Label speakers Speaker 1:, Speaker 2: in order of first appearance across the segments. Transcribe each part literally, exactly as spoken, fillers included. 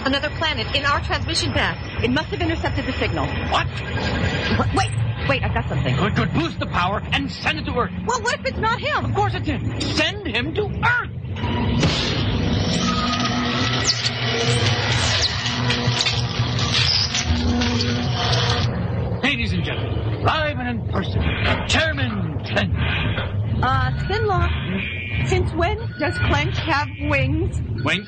Speaker 1: Another planet in our transmission path. It must have intercepted the signal.
Speaker 2: What?
Speaker 1: Wait, wait, I've got something.
Speaker 2: Good, good. Boost the power and send it to Earth.
Speaker 1: Well, what if it's not him?
Speaker 2: Of course it's him. Send him to Earth. Ladies and gentlemen, live and in person, Chairman Clench.
Speaker 1: Uh, Spinlaw, since when does Clench have wings?
Speaker 2: Wings?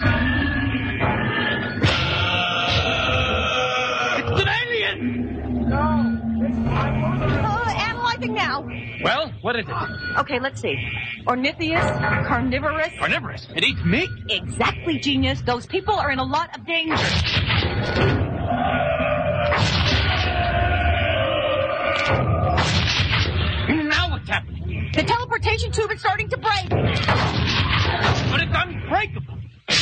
Speaker 2: It's an alien!
Speaker 1: No. Uh, analyzing now.
Speaker 2: Well, what is it?
Speaker 1: Okay, let's see. Ornithius, carnivorous.
Speaker 2: Carnivorous. It eats meat?
Speaker 1: Exactly, genius. Those people are in a lot of danger.
Speaker 2: Now what's happening?
Speaker 1: The teleportation tube is starting to break.
Speaker 2: But it's unbreakable.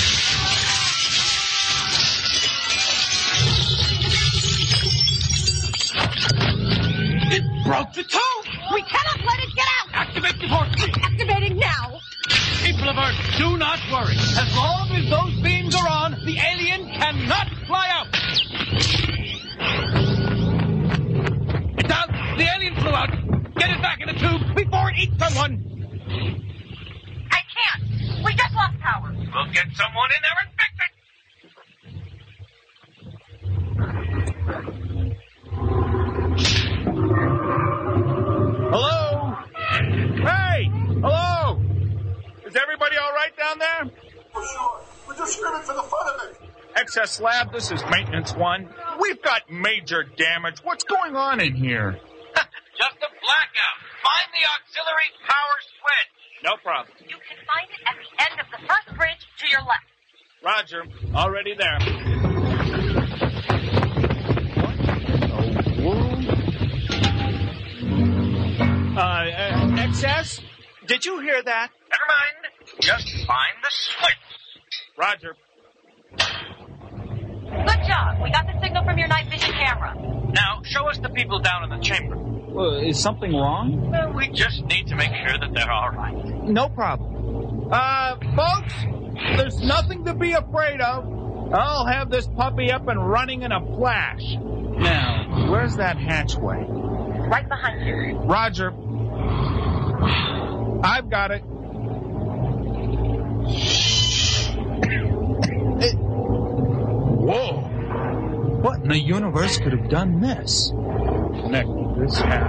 Speaker 2: It broke the tube.
Speaker 1: We cannot let it get out.
Speaker 2: Activate the force field.
Speaker 1: Activating now.
Speaker 2: People of Earth, do not worry. As long as those beams are on, the alien cannot fly out. It's out. The alien flew out. Get it back in the tube before it eats someone.
Speaker 1: I can't. We just lost power.
Speaker 2: We'll get someone in there and fix it.
Speaker 3: Hello? Hey! Hello! Is everybody all right down there?
Speaker 4: For sure. We're just screaming for the fun of it.
Speaker 3: Excess Lab, this is Maintenance One. We've got major damage. What's going on in here?
Speaker 2: Just a blackout. Find the auxiliary power switch.
Speaker 3: No problem.
Speaker 1: You can find it at the end of the first bridge to your left.
Speaker 3: Roger. Already there. What? Uh, uh, Excess? Did you hear that?
Speaker 2: Never mind. Just find the switch.
Speaker 3: Roger.
Speaker 1: Good job. We got the signal from your night vision camera.
Speaker 2: Now, show us the people down in the chamber.
Speaker 3: Uh, is something wrong?
Speaker 2: Well, we just need to make sure that they're all right.
Speaker 3: No problem. Uh, folks, there's nothing to be afraid of. I'll have this puppy up and running in a flash. Now, where's that hatchway?
Speaker 1: Right behind you.
Speaker 3: Roger. I've got it. it. Whoa. What in the universe could have done this? Connect this hat.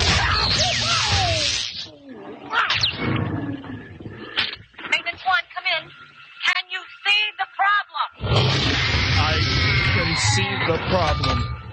Speaker 1: Maintenance One, come in. Can you see the problem?
Speaker 3: I can see the problem.